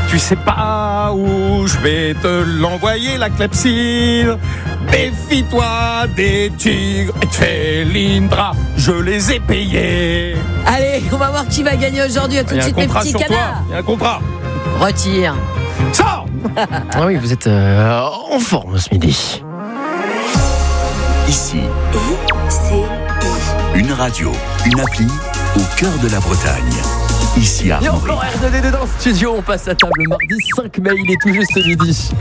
Tu sais pas où je vais te l'envoyer, la clepsydre. Méfie-toi des tigres et de Felindra, je les ai payés. Allez, on va voir qui va gagner aujourd'hui. À tout de suite, mes petits canards. Il y a un contrat. Retire. Sors. Ah oui, vous êtes en forme ce midi. Ici, une radio, une appli au cœur de la Bretagne. Ici à Et Armorique. encore R2D2 dans le studio, on passe à table mardi 5 mai, il est tout juste midi.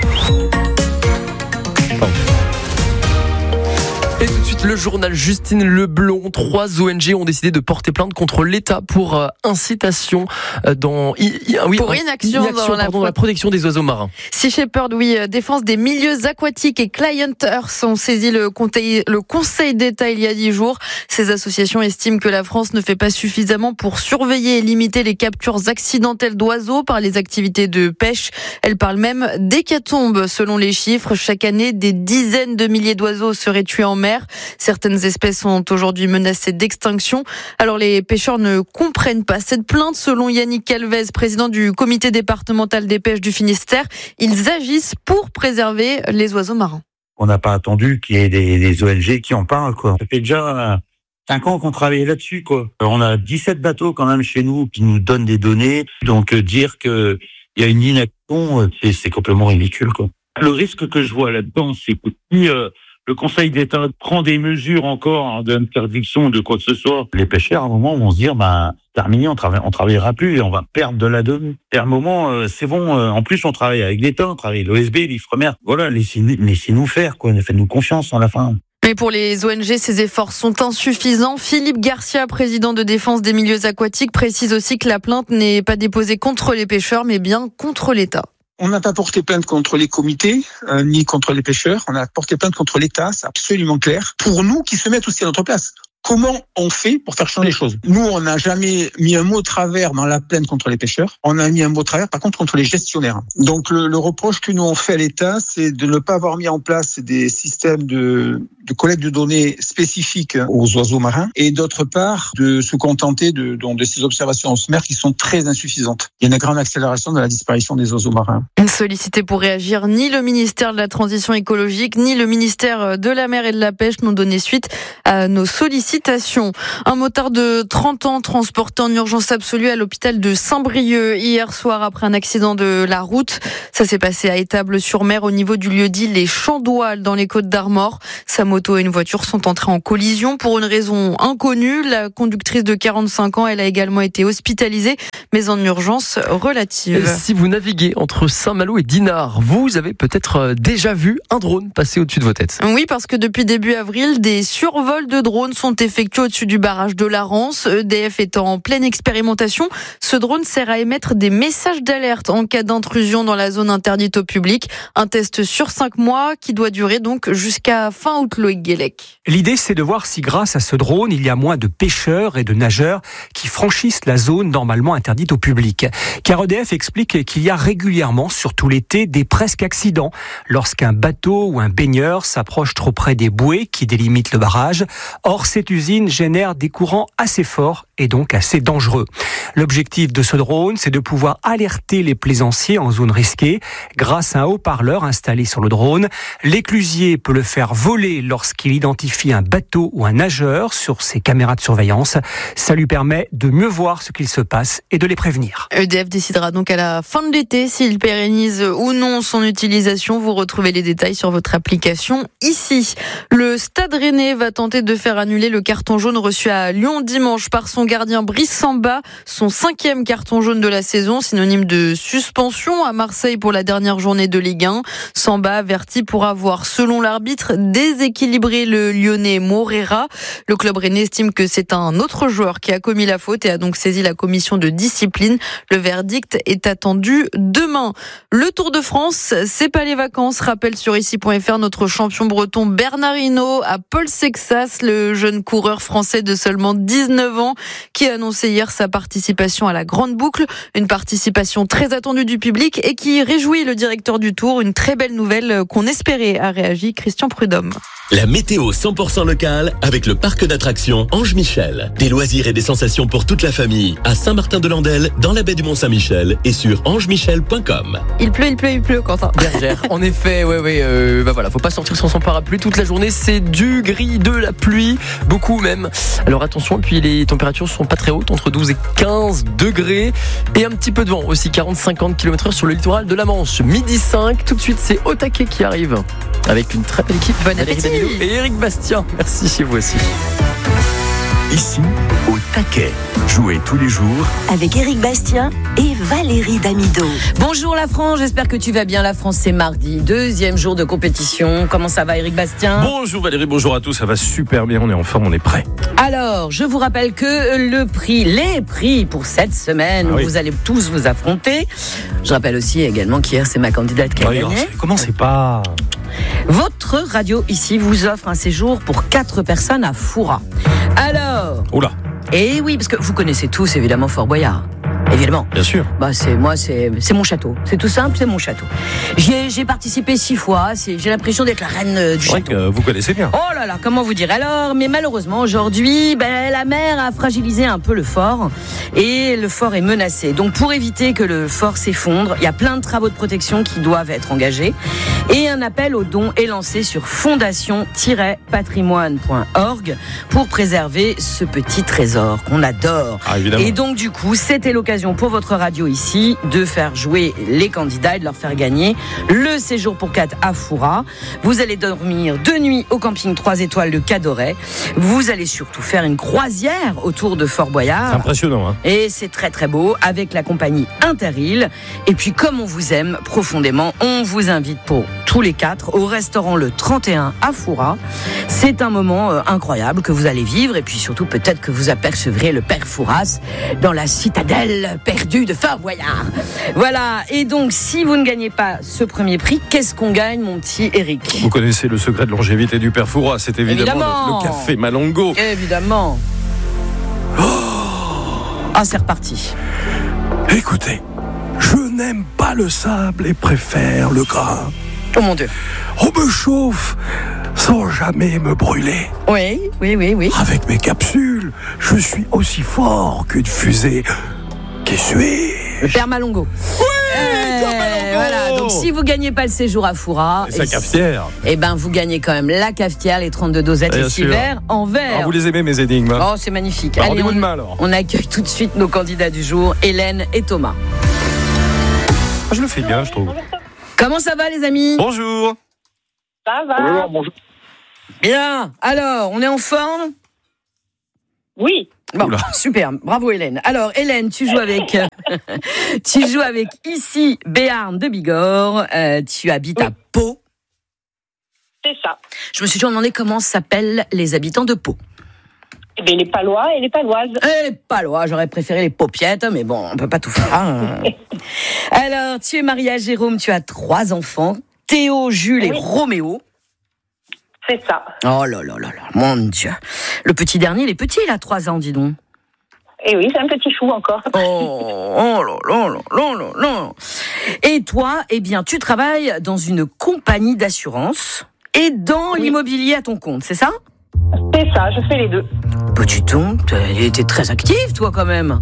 Et tout de suite, le journal Justine Leblond. 3 ONG ont décidé de porter plainte contre l'État pour incitation pour inaction dans la protection des oiseaux marins. Sea Shepherd, défense des milieux aquatiques et Client Earth ont saisi le Conseil d'État il y a 10 jours. Ces associations estiment que la France ne fait pas suffisamment pour surveiller et limiter les captures accidentelles d'oiseaux par les activités de pêche. Elles parlent même d'hécatombes. Selon les chiffres, chaque année, des dizaines de milliers d'oiseaux seraient tués en mer. Certaines espèces sont aujourd'hui menacées d'extinction. Alors les pêcheurs ne comprennent pas cette plainte. Selon Yannick Calvez, président du comité départemental des pêches du Finistère, ils agissent pour préserver les oiseaux marins. On n'a pas attendu qu'il y ait des ONG qui en parlent, quoi. Ça fait déjà 5 ans qu'on travaille là-dessus, quoi. On a 17 bateaux quand même chez nous qui nous donnent des données. Donc dire qu'il y a une inaction, c'est complètement ridicule, quoi. Le risque que je vois là-dedans, c'est que si le Conseil d'État prend des mesures encore d'interdiction de quoi que ce soit, les pêcheurs à un moment vont se dire terminé, on travaillera plus et on va perdre de la donnée. Et à un moment, c'est bon. En plus, on travaille avec l'État, on travaille avec l'OSB, l'Ifremer. Voilà, laissez-nous faire, quoi. Faites-nous confiance à la fin. Mais pour les ONG, ces efforts sont insuffisants. Philippe Garcia, président de défense des milieux aquatiques, précise aussi que la plainte n'est pas déposée contre les pêcheurs, mais bien contre l'État. On n'a pas porté plainte contre les comités, ni contre les pêcheurs. On a porté plainte contre l'État, c'est absolument clair. Pour nous qui se mettent aussi à notre place. Comment on fait pour faire changer les choses ? Nous, on n'a jamais mis un mot de travers dans la plainte contre les pêcheurs. On a mis un mot de travers, par contre, contre les gestionnaires. Donc, le reproche que nous on fait à l'État, c'est de ne pas avoir mis en place des systèmes de collecte de données spécifiques aux oiseaux marins et d'autre part, de se contenter de ces observations en mer qui sont très insuffisantes. Il y a une grande accélération de la disparition des oiseaux marins. Sollicité pour réagir, ni le ministère de la Transition écologique, ni le ministère de la Mer et de la Pêche n'ont donné suite à nos sollicitations. Un motard de 30 ans transporté en urgence absolue à l'hôpital de Saint-Brieuc hier soir après un accident de la route. Ça s'est passé à Étable-sur-Mer au niveau du lieu dit Les Champs-d'Oual dans les Côtes-d'Armor. Sa moto et une voiture sont entrées en collision pour une raison inconnue. La conductrice de 45 ans, elle a également été hospitalisée, mais en urgence relative. Si vous naviguez entre Saint-Malo et Dinard, vous avez peut-être déjà vu un drone passer au-dessus de vos têtes. Oui, parce que depuis début avril, des survols de drones sont effectués au-dessus du barrage de la Rance. EDF est en pleine expérimentation. Ce drone sert à émettre des messages d'alerte en cas d'intrusion dans la zone interdite au public. Un test sur 5 mois qui doit durer donc jusqu'à fin août, Loïc Guélec. L'idée, c'est de voir si grâce à ce drone, il y a moins de pêcheurs et de nageurs qui franchissent la zone normalement interdite au public. Car EDF explique qu'il y a régulièrement, surtout l'été, des presque accidents lorsqu'un bateau ou un baigneur s'approche trop près des bouées qui délimitent le barrage. Or, cette usine génère des courants assez forts et donc assez dangereux. L'objectif de ce drone, c'est de pouvoir alerter les plaisanciers en zone risquée grâce à un haut-parleur installé sur le drone. L'éclusier peut le faire voler lorsqu'il identifie un bateau ou un nageur sur ses caméras de surveillance. Ça lui permet de mieux voir ce qu'il se passe et de les prévenir. EDF décidera donc à la fin de l'été s'il pérennise ou non son utilisation. Vous retrouvez les détails sur votre application ici. Le Stade Rennais va tenter de faire annuler le carton jaune reçu à Lyon dimanche par son gardien Brice Samba. Son 5e carton jaune de la saison, synonyme de suspension à Marseille pour la dernière journée de Ligue 1. Samba averti pour avoir, selon l'arbitre, déséquilibré le Lyonnais Moreira. Le club rennais estime que c'est un autre joueur qui a commis la faute et a donc saisi la commission de discipline. Le verdict est attendu demain. Le Tour de France, c'est pas les vacances. Rappel sur ici.fr, notre champion breton Bernard Hinault à Paul Sexas, le jeune coureur français de seulement 19 ans qui a annoncé hier sa participation à la Grande Boucle. Une participation très attendue du public et qui réjouit le directeur du Tour. Une très belle nouvelle qu'on espérait, a réagi Christian Prudhomme. La météo 100% locale avec le parc d'attractions Ange Michel. Des loisirs et des sensations pour toute la famille à Saint-Martin-de-Landelle, dans la baie du Mont-Saint-Michel et sur angemichel.com. Il pleut, Quentin. Bergère. En effet, voilà, faut pas sortir sans son parapluie toute la journée, c'est du gris, de la pluie, beaucoup même. Alors attention, et puis les températures sont pas très hautes, entre 12 et 15 degrés, et un petit peu de vent aussi, 40-50 km/h sur le littoral de la Manche. Midi 5, tout de suite, c'est Au Taquet qui arrive, avec une très belle équipe. Bon appétit. Et Eric Bastien, merci chez vous aussi. Ici, au taquet. Jouez tous les jours avec Eric Bastien et Valérie Damido. Bonjour la France, j'espère que tu vas bien. La France, c'est mardi, 2e jour de compétition. Comment ça va, Eric Bastien ? Bonjour Valérie, bonjour à tous, ça va super bien, on est en forme, on est prêt. Alors, je vous rappelle que les prix pour cette semaine, où vous allez tous vous affronter. Je rappelle aussi également qu'hier, c'est ma candidate qui a gagné. Commencez pas. Votre radio ici vous offre un séjour pour 4 personnes à Foura. Alors... Oula. Et oui, parce que vous connaissez tous évidemment Fort Boyard. Évidemment. Bien sûr. C'est mon château. C'est tout simple, c'est mon château. J'ai participé 6 fois. J'ai l'impression d'être la reine du château. Que vous connaissez bien. Oh là là, comment vous dire. Alors, mais malheureusement aujourd'hui, la mer a fragilisé un peu le fort et le fort est menacé. Donc, pour éviter que le fort s'effondre, il y a plein de travaux de protection qui doivent être engagés et un appel aux dons est lancé sur fondation-patrimoine.org pour préserver ce petit trésor qu'on adore. Ah, évidemment. Et donc, du coup, c'était l'occasion pour votre radio ici de faire jouer les candidats et de leur faire gagner le séjour pour 4 à Foura. Vous allez dormir 2 nuits au camping 3 étoiles de Cadoret. Vous allez surtout faire une croisière autour de Fort Boyard. C'est impressionnant, hein. Et c'est très très beau avec la compagnie Interil. Et puis comme on vous aime profondément, on vous invite pour tous les 4 au restaurant Le 31 à Foura. C'est un moment incroyable que vous allez vivre et puis surtout peut-être que vous apercevrez le père Fouras dans la citadelle perdu de Fort Boyard. Voilà, et donc si vous ne gagnez pas ce premier prix, qu'est-ce qu'on gagne, mon petit Eric ? Vous connaissez le secret de longévité du père Fouras, c'est évidemment le café Malongo. Évidemment. Ah, c'est reparti. Écoutez, je n'aime pas le sable et préfère le grain. Oh mon Dieu. On me chauffe sans jamais me brûler. Oui. Avec mes capsules, je suis aussi fort qu'une fusée. Qui suis-je ? Le père Malongo. Voilà, donc si vous gagnez pas le séjour à Foura, c'est sa cafetière. Vous gagnez quand même la cafetière, les 32 dosettes et 6 verres en verre. Vous les aimez mes énigmes, hein ? Oh, c'est magnifique. Allez, on accueille tout de suite nos candidats du jour, Hélène et Thomas. Je le fais bien, je trouve. Comment ça va, les amis ? Bonjour. Ça va ? Bonjour. Bien. Alors, on est en forme ? Oui. Bon, super, bravo Hélène. Alors Hélène, tu joues avec ici Béarn de Bigorre, tu habites à Pau. C'est ça. Je me suis toujours demandé comment s'appellent les habitants de Pau. Eh bien, les Palois et les Paloises. Les Palois, j'aurais préféré les Paupiettes, mais bon, on peut pas tout faire. Hein. Alors, tu es mariée à Jérôme, tu as 3 enfants, Théo, Jules et Roméo. C'est ça. Oh là, mon Dieu. Le petit dernier, il est petit, il a 3 ans, dis donc. Eh oui, c'est un petit chou encore. Oh là. Et toi, tu travailles dans une compagnie d'assurance et dans l'immobilier à ton compte, c'est ça ? C'est ça, je fais les deux. Petit ton, t'es très active, toi, quand même.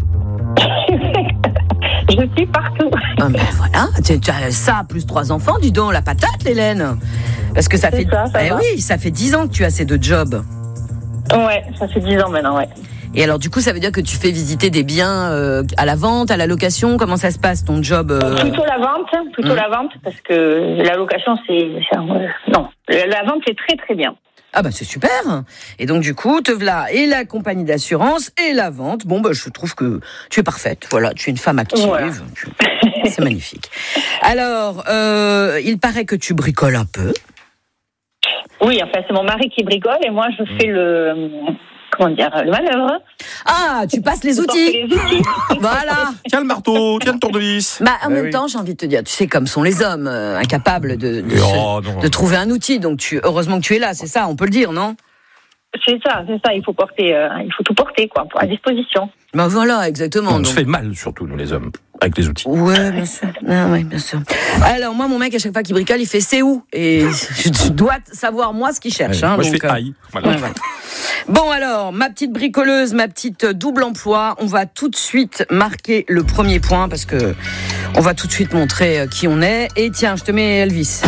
Je suis partout. Ah ben voilà, tu as ça plus 3 enfants, dis donc, la patate, Hélène. Parce que ça fait 10 ans que tu as ces 2 jobs. Ouais, ça fait 10 ans maintenant, ouais. Et alors, du coup, ça veut dire que tu fais visiter des biens à la vente, à la location. Comment ça se passe, ton job Plutôt la vente, parce que la location, non, la vente, c'est très très bien. Ah bah c'est super. Et donc du coup, te voilà et la compagnie d'assurance et la vente. Bon je trouve que tu es parfaite. Voilà, tu es une femme active. Voilà. C'est magnifique. Alors, il paraît que tu bricoles un peu. Oui, enfin c'est mon mari qui bricole et moi je fais le manœuvre. Ah, tu passes les outils. Voilà. Tiens le marteau, tiens le tournevis. En même temps, j'ai envie de te dire, tu sais comme sont les hommes, incapables de trouver un outil. Donc heureusement que tu es là, c'est ça, on peut le dire, non ? C'est ça. Il faut tout porter, quoi, à disposition. Ben voilà, exactement. On se fait mal, surtout nous les hommes. avec les outils. Ouais, bien sûr. Ah, ouais, bien sûr. Alors, moi, mon mec, à chaque fois qu'il bricole, il fait c'est où? Et je dois savoir, moi, ce qu'il cherche. Ouais, hein, moi, donc, je fais aïe. Voilà. Ouais. Bon, alors, ma petite bricoleuse, ma petite double emploi, on va tout de suite marquer le premier point parce que on va tout de suite montrer qui on est. Et tiens, je te mets Elvis.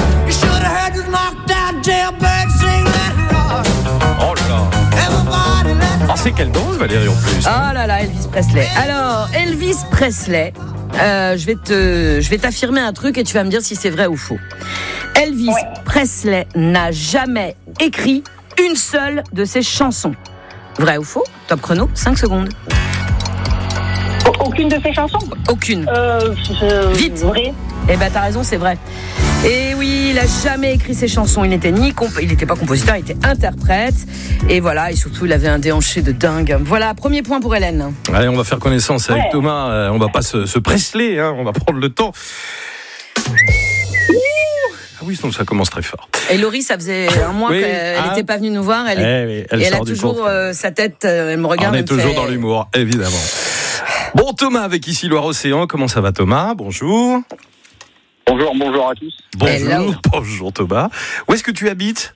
Oh là là. Oh, c'est quelle danse, Valérie, en plus. Oh là là, Elvis Presley. Alors, Elvis Presley, je vais t'affirmer un truc et tu vas me dire si c'est vrai ou faux. Elvis Presley n'a jamais écrit une seule de ses chansons. Vrai ou faux? Top chrono, 5 secondes. Aucune de ses chansons? Aucune. Vite. Vrai. Eh ben t'as raison, c'est vrai. Et oui, il a jamais écrit ses chansons. Il n'était pas compositeur, il était interprète. Et voilà, et surtout il avait un déhanché de dingue. Voilà, premier point pour Hélène. Allez, on va faire connaissance avec Thomas. On va pas se Presley, hein. On va prendre le temps. Ah oui, donc ça commence très fort. Et Laurie, ça faisait un mois qu'elle n'était pas venue nous voir. Elle a toujours sa tête, elle me regarde. On est toujours dans l'humour, évidemment. Bon, Thomas, avec ici Loire-Océan. Comment ça va, Thomas? Bonjour. Bonjour à tous. Bonjour Thomas. Où est-ce que tu habites?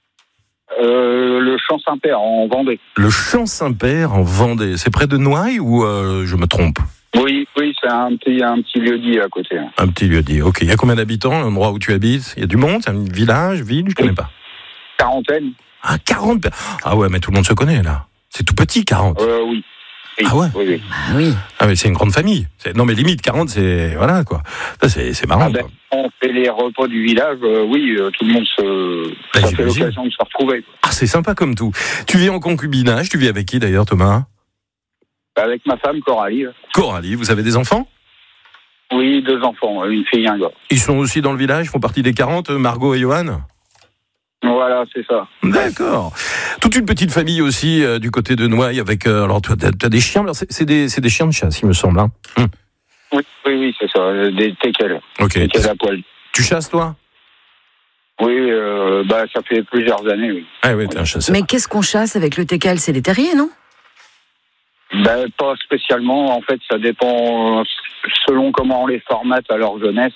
Le Champ Saint-Père en Vendée. Le Champ Saint-Père en Vendée. C'est près de Noailles ou je me trompe? Oui, c'est un petit lieu-dit à côté. Un petit lieu-dit, ok. Il y a combien d'habitants, l'endroit où tu habites? Il y a du monde? C'est un village, ville? Je connais pas. Quarantaine. Ah, 40. Ah ouais, mais tout le monde se connaît, là. C'est tout petit, 40. Oui. Ah ouais? Oui. Ah mais c'est une grande famille. Non mais limite 40, c'est voilà quoi. Ça, c'est marrant. Quoi. On fait les repas du village, tout le monde ça fait l'occasion de se retrouver. Quoi. Ah c'est sympa comme tout. Tu vis en concubinage, tu vis avec qui d'ailleurs Thomas? Avec ma femme Coralie. Coralie, vous avez des enfants? Oui, 2 enfants, une fille et un gars. Ils sont aussi dans le village, font partie des 40, Margot et Johan? Voilà, c'est ça. D'accord. Toute une petite famille aussi du côté de Noailles avec. Alors, tu as des chiens, c'est des chiens de chasse, il me semble. Hein. Oui, c'est ça, des teckels. Ok. Teckels à poil. Tu chasses, toi? Oui, ça fait plusieurs années, oui. Ah oui, t'es un chasseur. Mais qu'est-ce qu'on chasse avec le teckel? C'est des terriers, non? Pas spécialement. En fait, ça dépend selon comment on les formate à leur jeunesse.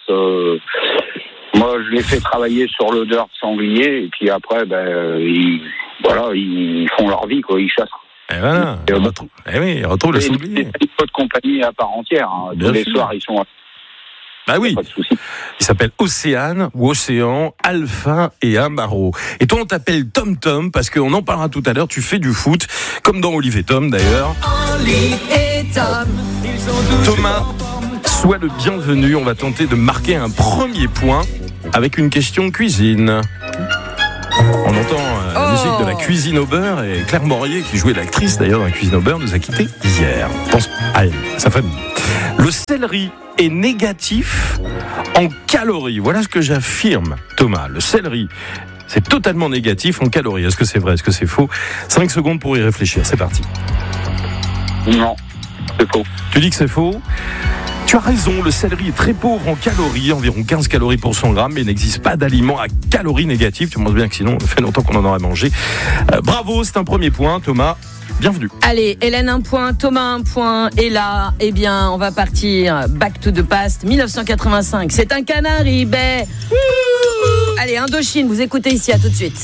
Moi, je les fais travailler sur l'odeur de sanglier, et puis après, ils font leur vie, quoi. Ils chassent. Et voilà. Ils retrouvent le sanglier. C'est une de compagnie à part entière. Hein. Tous les soirs, ils sont. Bah oui. Il s'appelle Océane ou Océan, Alpha et Amaro. Et toi, on t'appelle Tom Tom parce qu'on en parlera tout à l'heure. Tu fais du foot, comme dans Olive et Tom d'ailleurs. Olive et Tom. Thomas, sois le bienvenu. On va tenter de marquer un premier point avec une question cuisine. On entend la musique de la cuisine au beurre et Claire Morier, qui jouait l'actrice d'ailleurs dans la cuisine au beurre, nous a quittés hier. Pense à elle, à sa famille. Le céleri est négatif en calories. Voilà ce que j'affirme, Thomas. Le céleri, c'est totalement négatif en calories. Est-ce que c'est vrai? Est-ce que c'est faux? 5 secondes pour y réfléchir. C'est parti. Non, c'est faux. Tu dis que c'est faux? Tu as raison, le céleri est très pauvre en calories, environ 15 calories pour 100 grammes, mais il n'existe pas d'aliment à calories négatives. Tu penses bien que sinon, ça fait longtemps qu'on en aurait mangé. Bravo, c'est un premier point, Thomas. Bienvenue. Allez, Hélène, 1 point, Thomas, 1 point. Et là, on va partir back to the past, 1985. C'est un canari, Allez, Indochine, vous écoutez ici, à tout de suite.